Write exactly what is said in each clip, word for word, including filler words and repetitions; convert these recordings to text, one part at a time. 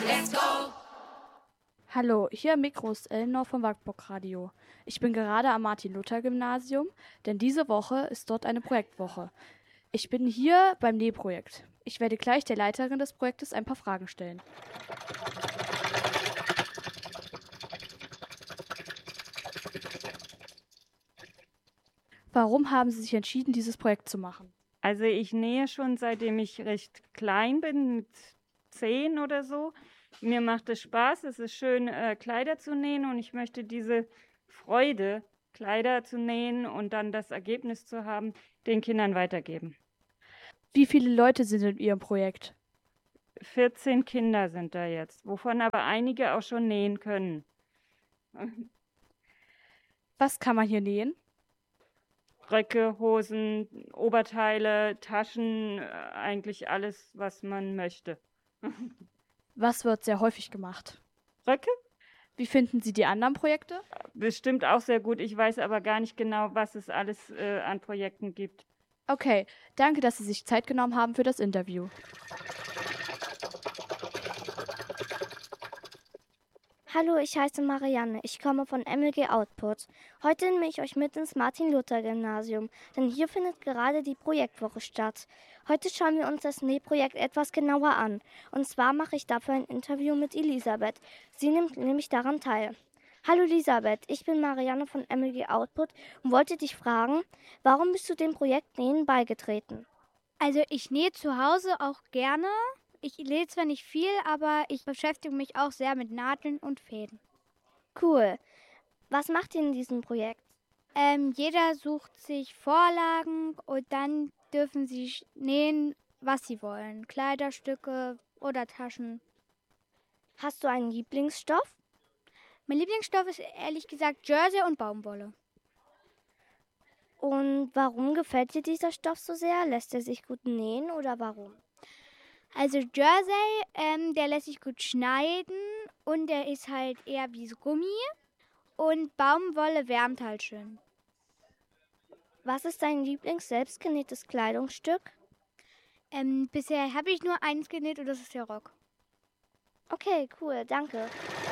Let's go! Hallo, hier im Mikro ist Elnor vom Wartburg Radio. Ich bin gerade am Martin-Luther-Gymnasium, denn diese Woche ist dort eine Projektwoche. Ich bin hier beim Nähprojekt. Ich werde gleich der Leiterin des Projektes ein paar Fragen stellen. Warum haben Sie sich entschieden, dieses Projekt zu machen? Also ich nähe schon, seitdem ich recht klein bin, mit zehn oder so. Mir macht es Spaß, es ist schön, äh, Kleider zu nähen, und ich möchte diese Freude, Kleider zu nähen und dann das Ergebnis zu haben, den Kindern weitergeben. Wie viele Leute sind in Ihrem Projekt? vierzehn Kinder sind da jetzt, wovon aber einige auch schon nähen können. Was kann man hier nähen? Röcke, Hosen, Oberteile, Taschen, eigentlich alles, was man möchte. Was wird sehr häufig gemacht? Röcke? Wie finden Sie die anderen Projekte? Bestimmt auch sehr gut. Ich weiß aber gar nicht genau, was es alles äh, an Projekten gibt. Okay, danke, dass Sie sich Zeit genommen haben für das Interview. Hallo, ich heiße Marianne. Ich komme von M L G Output. Heute nehme ich euch mit ins Martin-Luther-Gymnasium, denn hier findet gerade die Projektwoche statt. Heute schauen wir uns das Nähprojekt etwas genauer an. Und zwar mache ich dafür ein Interview mit Elisabeth. Sie nimmt nämlich daran teil. Hallo Elisabeth, ich bin Marianne von M L G Output und wollte dich fragen, warum bist du dem Projekt Nähen beigetreten? Also ich nähe zu Hause auch gerne. Ich nähe zwar nicht viel, aber ich beschäftige mich auch sehr mit Nadeln und Fäden. Cool. Was macht ihr in diesem Projekt? Ähm, jeder sucht sich Vorlagen und dann dürfen sie nähen, was sie wollen. Kleiderstücke oder Taschen. Hast du einen Lieblingsstoff? Mein Lieblingsstoff ist ehrlich gesagt Jersey und Baumwolle. Und warum gefällt dir dieser Stoff so sehr? Lässt er sich gut nähen oder warum? Also Jersey, ähm, der lässt sich gut schneiden und der ist halt eher wie so Gummi. Und Baumwolle wärmt halt schön. Was ist dein Lieblings-selbstgenähtes Kleidungsstück? Ähm, bisher habe ich nur eins genäht und das ist der Rock. Okay, cool, danke.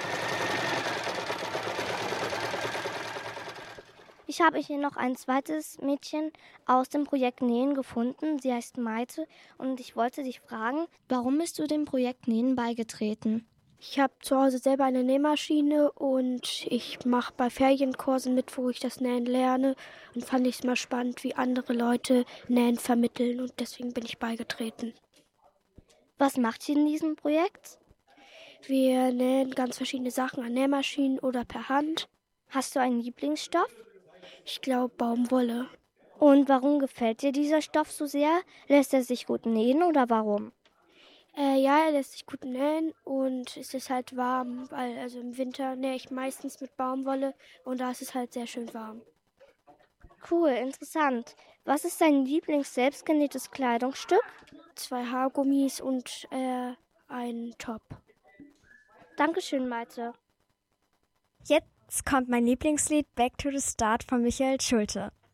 Ich habe hier noch ein zweites Mädchen aus dem Projekt Nähen gefunden. Sie heißt Maite und ich wollte dich fragen, warum bist du dem Projekt Nähen beigetreten? Ich habe zu Hause selber eine Nähmaschine und ich mache bei Ferienkursen mit, wo ich das Nähen lerne. Und fand ich es mal spannend, wie andere Leute Nähen vermitteln, und deswegen bin ich beigetreten. Was macht ihr in diesem Projekt? Wir nähen ganz verschiedene Sachen an Nähmaschinen oder per Hand. Hast du einen Lieblingsstoff? Ich glaube Baumwolle. Und warum gefällt dir dieser Stoff so sehr? Lässt er sich gut nähen oder warum? Äh, ja, er lässt sich gut nähen und es ist halt warm, weil also im Winter nähe ich meistens mit Baumwolle und da ist es halt sehr schön warm. Cool, interessant. Was ist dein Lieblings-selbstgenähtes Kleidungsstück? Zwei Haargummis und äh, ein Top. Dankeschön, Maite. Jetzt kommt mein Lieblingslied Back to the Start von Michael Schulte.